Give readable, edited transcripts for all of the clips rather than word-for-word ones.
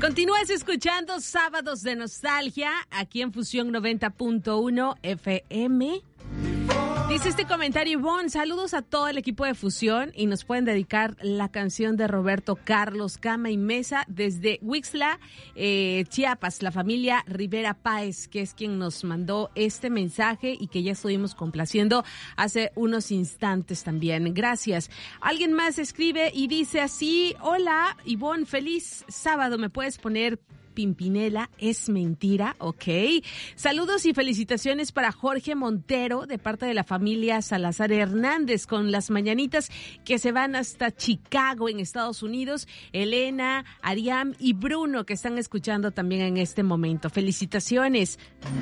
Continúas escuchando Sábados de Nostalgia aquí en Fusión 90.1 FM. Dice este comentario, Ivonne, saludos a todo el equipo de Fusión y nos pueden dedicar la canción de Roberto Carlos Cama y Mesa desde Huixla, Chiapas, la familia Rivera Páez, que es quien nos mandó este mensaje y que ya estuvimos complaciendo hace unos instantes también. Gracias. Alguien más escribe y dice así, hola Ivonne, feliz sábado, ¿me puedes poner Pimpinela es mentira? Ok. Saludos y felicitaciones para Jorge Montero de parte de la familia Salazar Hernández con las mañanitas que se van hasta Chicago en Estados Unidos. Elena, Ariam y Bruno que están escuchando también en este momento. Felicitaciones.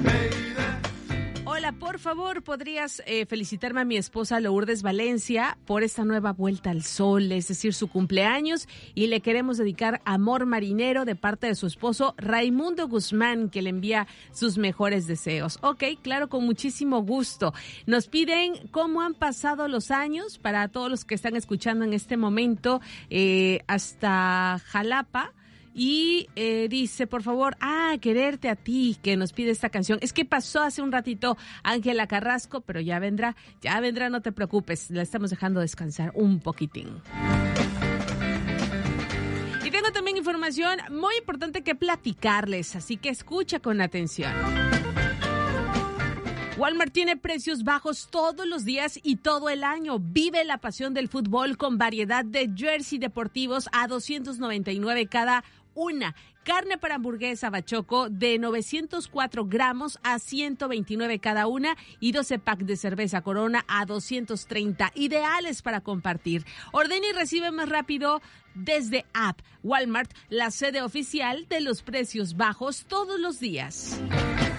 Hola, por favor, ¿podrías felicitarme a mi esposa Lourdes Valencia por esta nueva vuelta al sol, es decir, su cumpleaños? Y le queremos dedicar Amor Marinero de parte de su esposo Raimundo Guzmán, que le envía sus mejores deseos. Ok, claro, con muchísimo gusto. Nos piden cómo han pasado los años para todos los que están escuchando en este momento hasta Jalapa. Y dice, por favor, quererte a ti, que nos pide esta canción. Es que pasó hace un ratito Ángela Carrasco, pero ya vendrá, no te preocupes, la estamos dejando descansar un poquitín. Y tengo también información muy importante que platicarles, así que escucha con atención. Walmart tiene precios bajos todos los días y todo el año. Vive la pasión del fútbol con variedad de jersey deportivos a $299 cada una. Carne para hamburguesa Bachoco de 904 gramos a $129 cada una y 12 pack de cerveza Corona a $230. Ideales para compartir. Ordena y recibe más rápido desde App. Walmart, la sede oficial de los precios bajos todos los días.